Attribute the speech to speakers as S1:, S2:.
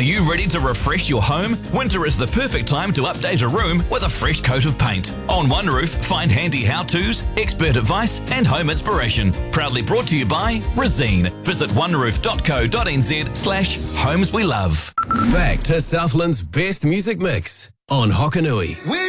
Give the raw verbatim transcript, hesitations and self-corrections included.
S1: Are you ready to refresh your home? Winter is the perfect time to update a room with a fresh coat of paint. On One Roof, find handy how-tos, expert advice and home inspiration. Proudly brought to you by Resene. Visit oneroof.co.nz slash homes we love.
S2: Back to Southland's best music mix on Hokanui.